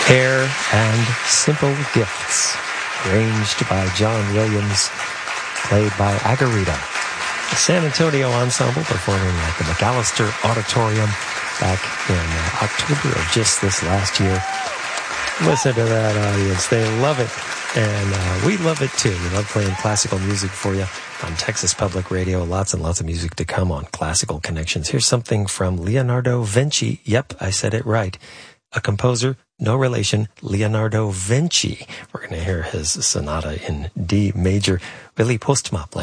Air and Simple Gifts, arranged by John Williams, played by Agarita. The San Antonio Ensemble performing at the McAllister Auditorium back in October of just this last year. Listen to that audience. They love it. And we love it too. We love playing classical music for you on Texas Public Radio. Lots and lots of music to come on Classical Connections. Here's something from Leonardo Vinci. Yep, I said it right. A composer, no relation, Leonardo Vinci. We're going to hear his sonata in D major, Willy Postma playing.